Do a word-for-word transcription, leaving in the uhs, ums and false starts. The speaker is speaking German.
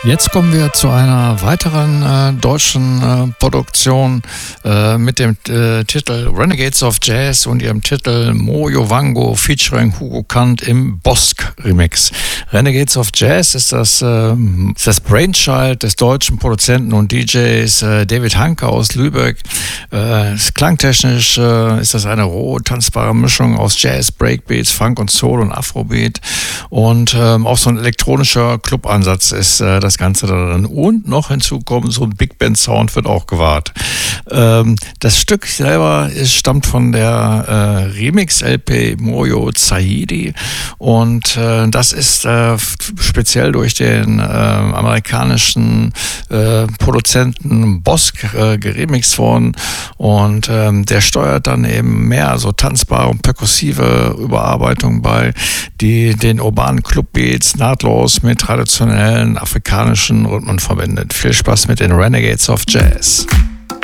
Jetzt kommen wir zu einer weiteren äh, deutschen äh, Produktion äh, mit dem äh, Titel Renegades of Jazz und ihrem Titel Mojo Wango featuring Hugo Kant im Bosk Remix. Renegades of Jazz ist das, äh, ist das Brainchild des deutschen Produzenten und D Js äh, David Hanke aus Lübeck. Äh, klangtechnisch äh, ist das eine roh tanzbare Mischung aus Jazz, Breakbeats, Funk und Soul und Afrobeat und äh, auch so ein elektronischer Clubansatz ist äh, das Das Ganze daran. Und noch hinzukommen, so ein Big Band Sound wird auch gewahrt. Ähm, das Stück selber ist, stammt von der äh, Remix-L P Mojo Zahidi und äh, das ist äh, speziell durch den äh, amerikanischen äh, Produzenten Bosk äh, geremixed worden und ähm, der steuert dann eben mehr so tanzbare und perkussive Überarbeitungen bei, die den urbanen Clubbeats nahtlos mit traditionellen afrikanischen Rhythmen verbindet. Viel Spaß mit den Renegades of Jazz.